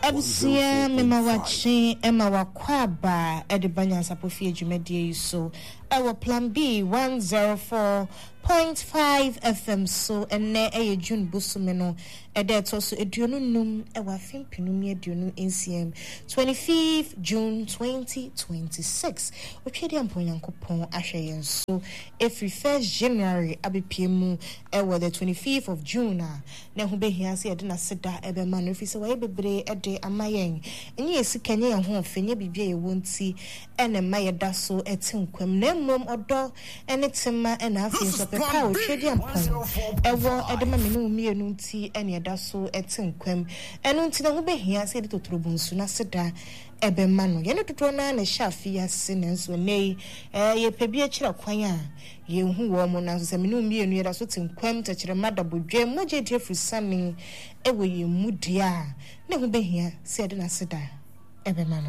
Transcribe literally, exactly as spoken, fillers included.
Absia mema wachi ema wakwaba edibanya sapofie dwumadie so ewo plan B one oh four point five F M so enne eye June busume no ede to so eduonu num ewa fimpinum eduonu ncm twenty-fifth June twenty twenty-six otwede amponyankopon ahwe yen so every first January abepiemu ewo the twenty-fifth of June na ne ho behia se ede na seda ebe ma no fi se waye bebre ede amayen enye esikanye ye ho fenye bibia ye wonti ene maye da so etinkwam na mmom odo ene tema ena afi so pepa otwede ampon ewo ede ma menu mienu nti ene eda so etinkwam eno nti na ho behia se ede totrobunsu na seda ebe ma no ye ne totro na na shafi ya sinenso nei eh ye pebi akira kwan a ye hu wo mo na so menu mienu ye da so tinkwam takire madabodwe moje die frusani ewo ye mudia ne ho behia se ede na seda ebe ma no